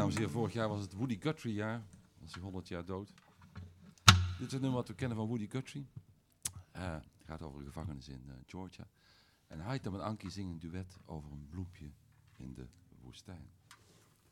dames en heren, vorig jaar was het Woody Guthrie jaar. Dat is 100 jaar dood. Dit is het nummer wat we kennen van Woody Guthrie. Het gaat over de gevangenis in Georgia. En Haitham en Ankie zingen een duet over een bloempje in de woestijn.